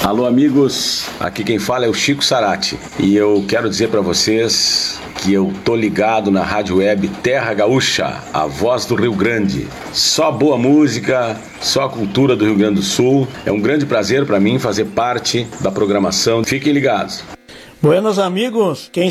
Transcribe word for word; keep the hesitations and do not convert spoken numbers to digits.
Alô amigos, aqui quem fala é o Chico Sarati e eu quero dizer para vocês que eu tô ligado na rádio web Terra Gaúcha, a voz do Rio Grande. Só boa música, só a cultura do Rio Grande do Sul. É um grande prazer para mim fazer parte da programação. Fiquem ligados. Buenos amigos, quem